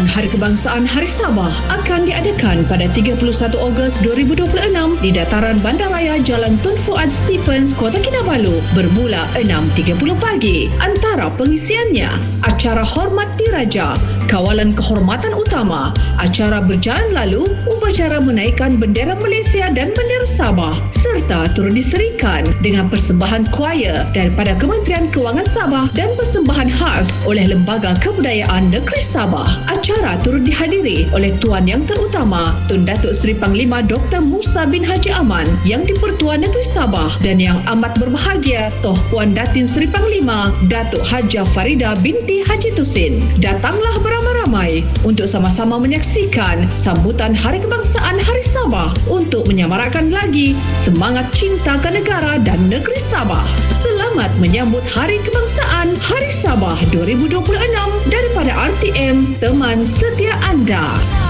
Sambutan Hari Kebangsaan Hari Sabah akan diadakan pada 31 Ogos 2026 di Dataran Bandaraya Jalan Tun Fuad Stephens, Kota Kinabalu bermula 6.30 pagi. Antara pengisiannya, acara hormat diraja, kawalan kehormatan utama, acara berjalan lalu, upacara menaikkan bendera Malaysia dan bendera Sabah serta turut diserikan dengan persembahan choir daripada Kementerian Kewangan Sabah dan persembahan khas oleh Lembaga Kebudayaan Negeri Sabah. Acara turut dihadiri oleh Tuan Yang Terutama Tun Datuk Seri Panglima Dr. Musa bin Haji Aman Yang di-Pertua Negeri Sabah dan yang amat berbahagia Toh Puan Datin Seri Panglima Datuk Hajah Farida binti Haji Tusin. Datanglah beramai-ramai untuk sama-sama menyaksikan sambutan Hari Kebangsaan Hari Sabah untuk menyemarakkan lagi semangat cinta ke negara dan negeri Sabah. Selamat menyambut Hari Kebangsaan Hari Sabah 2026 daripada RTM, teman setia anda.